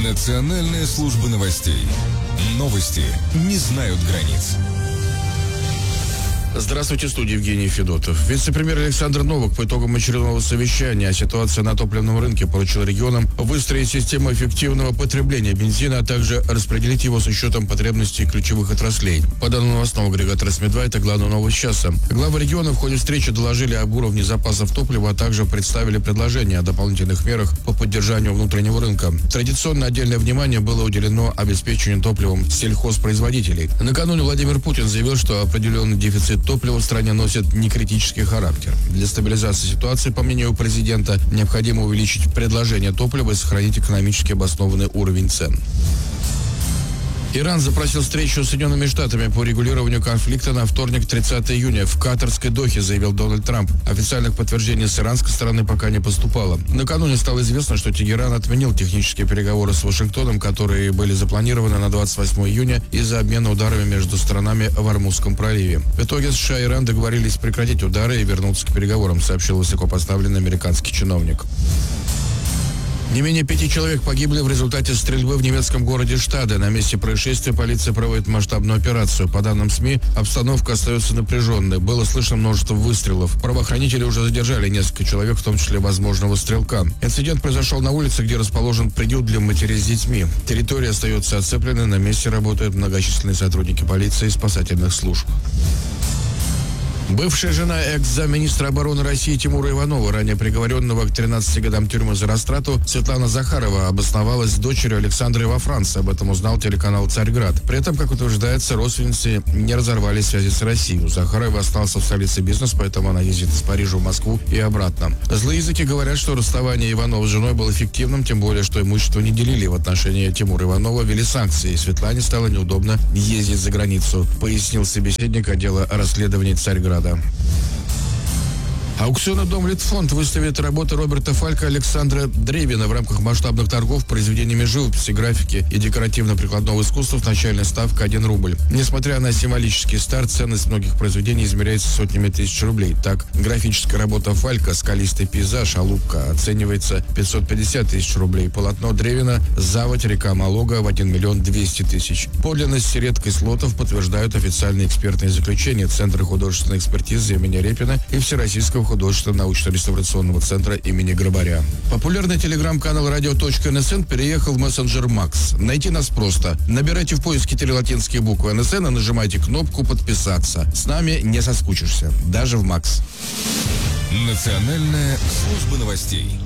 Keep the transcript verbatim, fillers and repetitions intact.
Национальная служба новостей. Новости не знают границ. Здравствуйте, в студии Евгений Федотов. Вице-премьер Александр Новак по итогам очередного совещания о ситуации на топливном рынке поручил регионам выстроить систему эффективного потребления бензина, а также распределить его с учетом потребностей ключевых отраслей. По данным новостного агрегата «Росмедва», это главная новость часа. Главы региона в ходе встречи доложили об уровне запасов топлива, а также представили предложения о дополнительных мерах по поддержанию внутреннего рынка. Традиционно отдельное внимание было уделено обеспечению топливом сельхозпроизводителей. Накануне Владимир Путин заявил, что определенный дефицит топлива в стране носит некритический характер. Для стабилизации ситуации, по мнению президента, необходимо увеличить предложение топлива и сохранить экономически обоснованный уровень цен. Иран запросил встречу с Соединенными Штатами по регулированию конфликта на вторник, тридцатого июня, в катарской Дохе, заявил Дональд Трамп. Официальных подтверждений с иранской стороны пока не поступало. Накануне стало известно, что Тегеран отменил технические переговоры с Вашингтоном, которые были запланированы на двадцать восьмого июня из-за обмена ударами между сторонами в Ормузском проливе. В итоге США и Иран договорились прекратить удары и вернуться к переговорам, сообщил высокопоставленный американский чиновник. Не менее пяти человек погибли в результате стрельбы в немецком городе Штаде. На месте происшествия полиция проводит масштабную операцию. По данным СМИ, обстановка остается напряженной. Было слышно множество выстрелов. Правоохранители уже задержали несколько человек, в том числе возможного стрелка. Инцидент произошел на улице, где расположен приют для матерей с детьми. Территория остается оцепленной. На месте работают многочисленные сотрудники полиции и спасательных служб. Бывшая жена экс-замминистра обороны России Тимура Иванова, ранее приговоренного к тринадцати годам тюрьмы за растрату, Светлана Захарова обосновалась с дочерью Александрой во Франции. Об этом узнал телеканал «Царьград». При этом, как утверждается, родственницы не разорвали связи с Россией. У Захаровой остался в столице бизнес, поэтому она ездит из Парижа в Москву и обратно. Злые языки говорят, что расставание Иванова с женой было эффективным, тем более, что имущество не делили. В отношении Тимура Иванова ввели санкции, и Светлане стало неудобно ездить за границу, пояснил собеседник отдела расследований «Царьграда». Аукционный дом «Литфонд» выставит работы Роберта Фалька и Александра Древина в рамках масштабных торгов произведениями живописи, графики и декоративно-прикладного искусства с начальной ставкой один рубль. Несмотря на символический старт, ценность многих произведений измеряется сотнями тысяч рублей. Так, графическая работа Фалька «Скалистый пейзаж. Алупка» оценивается пятьсот пятьдесят тысяч рублей. Полотно Древина «Заводь. Река Малога» в один миллион двести тысяч. Подлинность и редкость лотов подтверждают официальные экспертные заключения Центра художественной экспертизы имени Репина и Всероссийского художественного научно-реставрационного центра имени Грабаря. Популярный телеграм-канал радио точка эн эс эн переехал в мессенджер Макс. Найти нас просто. Набирайте в поиске три латинские буквы эн эс эн и нажимайте кнопку «Подписаться». С нами не соскучишься. Даже в Макс. Национальная служба новостей.